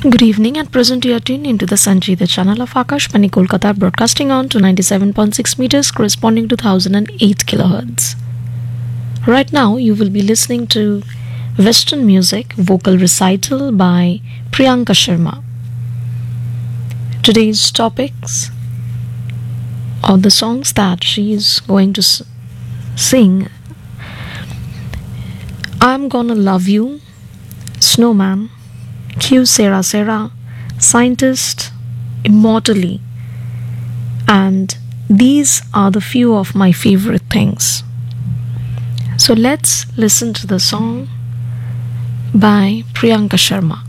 Good evening. At present you are tuned into the Sanjay, the channel of Akashvani Kolkata, broadcasting on to 97.6 meters corresponding to 1008 kilohertz. Right now you will be listening to Western music vocal recital by Priyanka Sharma. Today's topics or the songs that she is going to sing: I'm Gonna Love You, Snowman, Q Sera Sera, Scientist, Immortally, and these are the few of my favorite things. So let's listen to the song by Priyanka Sharma.